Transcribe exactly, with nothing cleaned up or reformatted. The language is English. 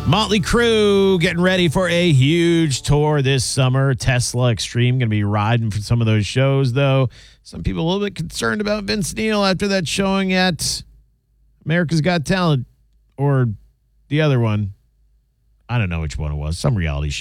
Motley Crue getting ready for a huge tour this summer. Tesla Extreme going to be riding for some of those shows, though. Some people a little bit concerned about Vince Neil after that showing at America's Got Talent or the other one. I don't know which one it was. Some reality show.